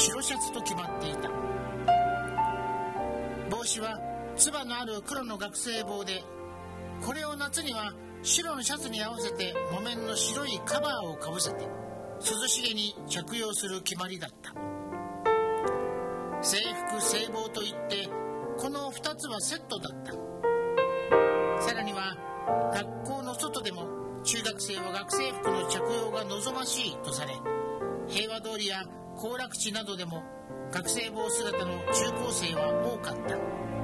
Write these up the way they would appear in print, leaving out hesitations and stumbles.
白シャツと決まっていた。帽子はつばのある黒の学生帽で、これを夏には白のシャツに合わせて木綿の白いカバーをかぶせて涼しげに着用する決まりだった。制服制帽といってこの2つはセットだった。さらには学校の外でも中学生は学生服の着用が望ましいとされ、平和通りや行楽地などでも学生帽姿の中高生は多かった。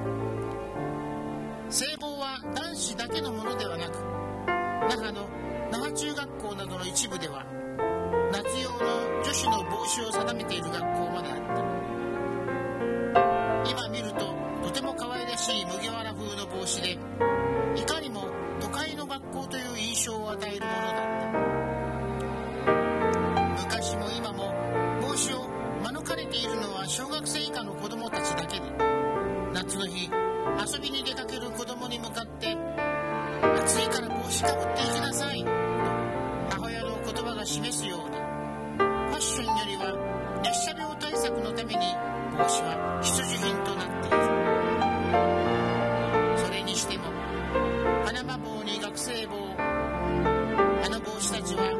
制帽は男子だけのものではなく、那覇中学校などの一部では夏用の女子の帽子を定めている学校まであった。今見るととても可愛らしい麦わら風の帽子で、いかにも都会の学校という印象を与えるものだった。昔も今も帽子を免れているのは小学生以下の子供たちだけで、夏の日遊びに出かける子供に向かって、暑いから帽子かぶっていきなさいと母親の言葉が示すように、ファッションよりは熱射病対策のために帽子は必需品となっている。それにしてもパナマ帽に学生帽、あの帽子たちは